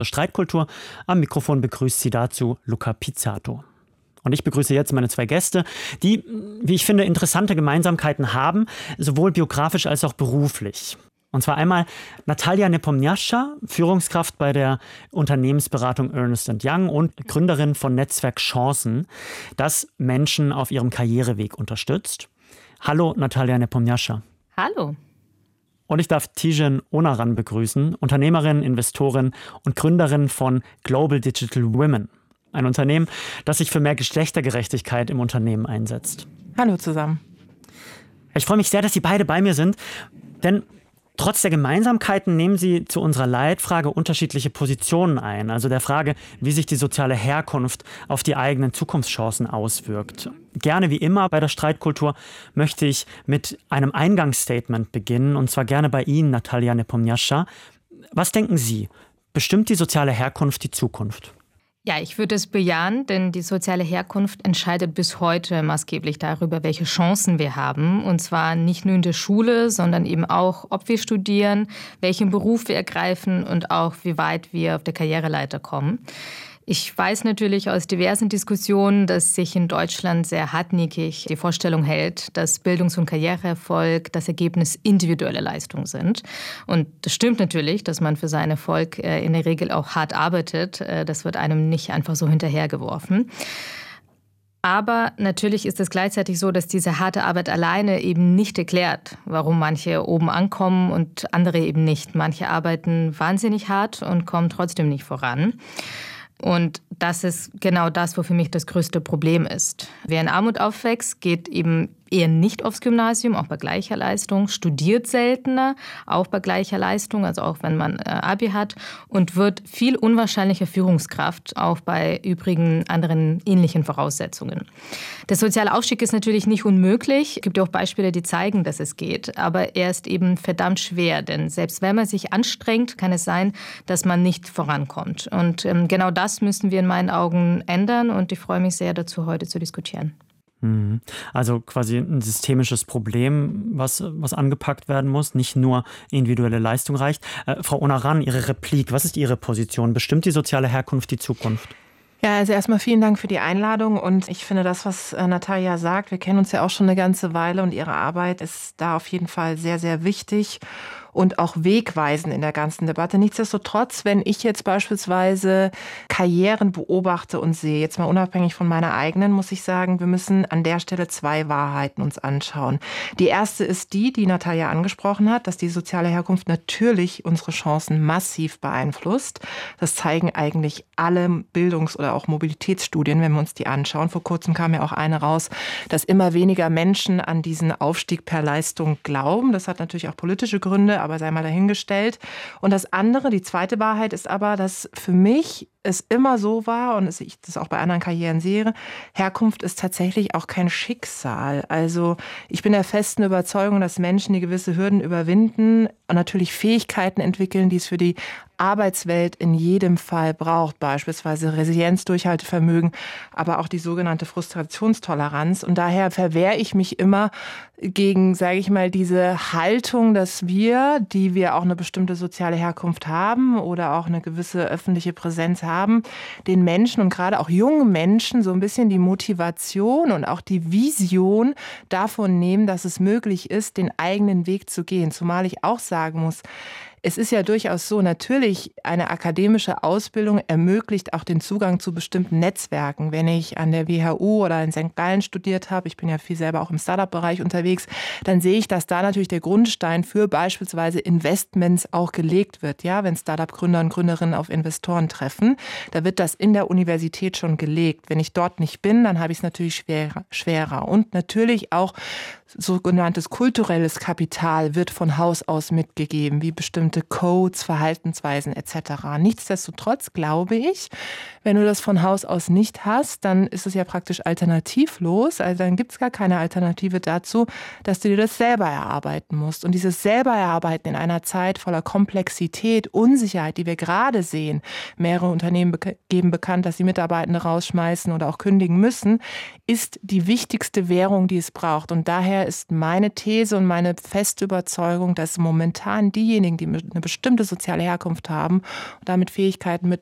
Streitkultur. Am Mikrofon begrüßt Sie dazu Luca Pizzato. Und ich begrüße jetzt meine zwei Gäste, die, wie ich finde, interessante Gemeinsamkeiten haben, sowohl biografisch als auch beruflich. Und zwar einmal Natalia Nepomniachtcha, Führungskraft bei der Unternehmensberatung Ernst & Young und Gründerin von Netzwerk Chancen, das Menschen auf ihrem Karriereweg unterstützt. Hallo Natalia Nepomniachtcha. Hallo. Und ich darf Tijen Onaran begrüßen, Unternehmerin, Investorin und Gründerin von Global Digital Women. Ein Unternehmen, das sich für mehr Geschlechtergerechtigkeit im Unternehmen einsetzt. Hallo zusammen. Ich freue mich sehr, dass Sie beide bei mir sind, denn trotz der Gemeinsamkeiten nehmen Sie zu unserer Leitfrage unterschiedliche Positionen ein. Also der Frage, wie sich die soziale Herkunft auf die eigenen Zukunftschancen auswirkt. Gerne wie immer bei der Streitkultur möchte ich mit einem Eingangsstatement beginnen, und zwar gerne bei Ihnen, Natalia Nepomniachtcha. Was denken Sie? Bestimmt die soziale Herkunft die Zukunft? Ja, ich würde es bejahen, denn die soziale Herkunft entscheidet bis heute maßgeblich darüber, welche Chancen wir haben. Und zwar nicht nur in der Schule, sondern eben auch, ob wir studieren, welchen Beruf wir ergreifen und auch, wie weit wir auf der Karriereleiter kommen. Ich weiß natürlich aus diversen Diskussionen, dass sich in Deutschland sehr hartnäckig die Vorstellung hält, dass Bildungs- und Karriereerfolg das Ergebnis individueller Leistungen sind. Und das stimmt natürlich, dass man für seinen Erfolg in der Regel auch hart arbeitet. Das wird einem nicht einfach so hinterhergeworfen. Aber natürlich ist es gleichzeitig so, dass diese harte Arbeit alleine eben nicht erklärt, warum manche oben ankommen und andere eben nicht. Manche arbeiten wahnsinnig hart und kommen trotzdem nicht voran. Und das ist genau das, wo für mich das größte Problem ist. Wer in Armut aufwächst, geht eben eher nicht aufs Gymnasium, auch bei gleicher Leistung, studiert seltener, auch bei gleicher Leistung, also auch wenn man Abi hat, und wird viel unwahrscheinlicher Führungskraft, auch bei übrigen anderen ähnlichen Voraussetzungen. Der soziale Aufstieg ist natürlich nicht unmöglich. Es gibt ja auch Beispiele, die zeigen, dass es geht, aber er ist eben verdammt schwer, denn selbst wenn man sich anstrengt, kann es sein, dass man nicht vorankommt. Und genau das müssen wir in meinen Augen ändern, und ich freue mich sehr dazu, heute zu diskutieren. Also quasi ein systemisches Problem, was angepackt werden muss, nicht nur individuelle Leistung reicht. Frau Onaran, Ihre Replik, was ist Ihre Position? Bestimmt die soziale Herkunft die Zukunft? Ja, also erstmal vielen Dank für die Einladung, und ich finde das, was Natalia sagt, wir kennen uns ja auch schon eine ganze Weile, und ihre Arbeit ist da auf jeden Fall sehr, sehr wichtig und auch wegweisend in der ganzen Debatte. Nichtsdestotrotz, wenn ich jetzt beispielsweise Karrieren beobachte und sehe, jetzt mal unabhängig von meiner eigenen, muss ich sagen, wir müssen an der Stelle zwei Wahrheiten uns anschauen. Die erste ist die Natalia angesprochen hat, dass die soziale Herkunft natürlich unsere Chancen massiv beeinflusst. Das zeigen eigentlich alle Bildungs- oder auch Mobilitätsstudien, wenn wir uns die anschauen. Vor kurzem kam ja auch eine raus, dass immer weniger Menschen an diesen Aufstieg per Leistung glauben. Das hat natürlich auch politische Gründe, aber sei mal dahingestellt. Und das andere, die zweite Wahrheit ist aber, dass für mich es immer so war, und ich das auch bei anderen Karrieren sehe, Herkunft ist tatsächlich auch kein Schicksal. Also ich bin der festen Überzeugung, dass Menschen, die gewisse Hürden überwinden und natürlich Fähigkeiten entwickeln, die es für die Arbeitswelt in jedem Fall braucht, beispielsweise Resilienz, Durchhaltevermögen, aber auch die sogenannte Frustrationstoleranz. Und daher verwehre ich mich immer gegen, sage ich mal, diese Haltung, dass wir, die wir auch eine bestimmte soziale Herkunft haben oder auch eine gewisse öffentliche Präsenz haben, den Menschen und gerade auch jungen Menschen so ein bisschen die Motivation und auch die Vision davon nehmen, dass es möglich ist, den eigenen Weg zu gehen. Zumal ich auch sagen muss, es ist ja durchaus so, natürlich eine akademische Ausbildung ermöglicht auch den Zugang zu bestimmten Netzwerken. Wenn ich an der WHU oder in St. Gallen studiert habe, ich bin ja viel selber auch im Startup-Bereich unterwegs, dann sehe ich, dass da natürlich der Grundstein für beispielsweise Investments auch gelegt wird. Ja, wenn Startup-Gründer und Gründerinnen auf Investoren treffen, da wird das in der Universität schon gelegt. Wenn ich dort nicht bin, dann habe ich es natürlich schwerer. Und natürlich auch sogenanntes kulturelles Kapital wird von Haus aus mitgegeben, wie bestimmte Codes, Verhaltensweisen etc. Nichtsdestotrotz glaube ich, wenn du das von Haus aus nicht hast, dann ist es ja praktisch alternativlos. Also dann gibt es gar keine Alternative dazu, dass du dir das selber erarbeiten musst. Und dieses selber erarbeiten in einer Zeit voller Komplexität, Unsicherheit, die wir gerade sehen, mehrere Unternehmen geben bekannt, dass sie Mitarbeitende rausschmeißen oder auch kündigen müssen, ist die wichtigste Währung, die es braucht. Und daher ist meine These und meine feste Überzeugung, dass momentan diejenigen, die eine bestimmte soziale Herkunft haben und damit Fähigkeiten